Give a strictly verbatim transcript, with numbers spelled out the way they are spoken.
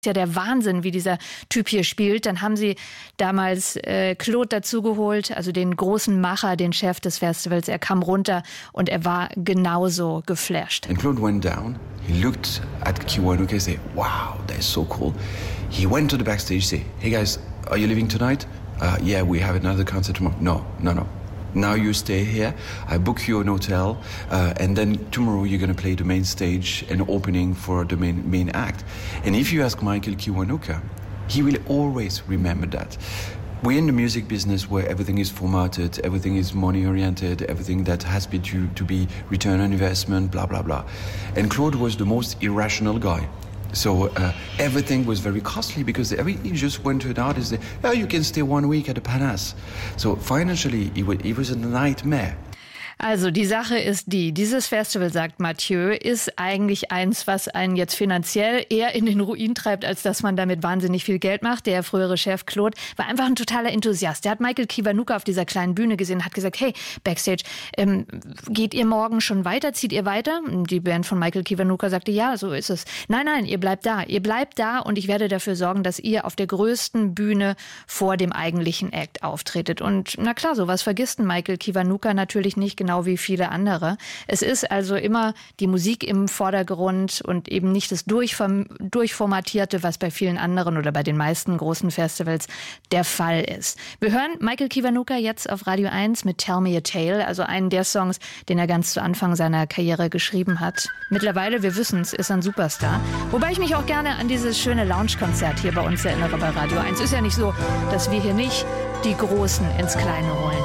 ja der Wahnsinn, wie dieser Typ hier spielt. Dann haben sie damals äh, Claude dazugeholt, also den großen Macher, den Chef des Festivals. Er kam runter und er war genauso geflasht. And Claude went down. He looked at Kiwanuka and said, "Wow, that is so cool." He went to the backstage, say, "Hey guys, are you leaving tonight? Uh, yeah, we have another concert tomorrow." No, no, no. Now you stay here, I book you an hotel, uh, and then tomorrow you're going to play the main stage and opening for the main, main act. And if you ask Michael Kiwanuka, he will always remember that. We're in the music business where everything is formatted, everything is money-oriented, everything that has been to, to be return on investment, blah, blah, blah. And Claude was the most irrational guy. So uh, everything was very costly because every, he just went to an artist and said, "Oh, you can stay one week at the Palace." So financially, it was, it was a nightmare. Also die Sache ist die, dieses Festival, sagt Mathieu, ist eigentlich eins, was einen jetzt finanziell eher in den Ruin treibt, als dass man damit wahnsinnig viel Geld macht. Der frühere Chef Claude war einfach ein totaler Enthusiast. Der hat Michael Kiwanuka auf dieser kleinen Bühne gesehen und hat gesagt, hey, Backstage, ähm, geht ihr morgen schon weiter? Zieht ihr weiter? Und die Band von Michael Kiwanuka sagte, ja, so ist es. Nein, nein, ihr bleibt da. Ihr bleibt da und ich werde dafür sorgen, dass ihr auf der größten Bühne vor dem eigentlichen Act auftretet. Und na klar, sowas vergisst ein Michael Kiwanuka natürlich nicht, genau wie viele andere. Es ist also immer die Musik im Vordergrund und eben nicht das Durchform- Durchformatierte, was bei vielen anderen oder bei den meisten großen Festivals der Fall ist. Wir hören Michael Kiwanuka jetzt auf Radio eins mit Tell Me a Tale, also einen der Songs, den er ganz zu Anfang seiner Karriere geschrieben hat. Mittlerweile, wir wissen es, ist er ein Superstar. Wobei ich mich auch gerne an dieses schöne Lounge-Konzert hier bei uns erinnere bei Radio eins. Ist ja nicht so, dass wir hier nicht die Großen ins Kleine holen.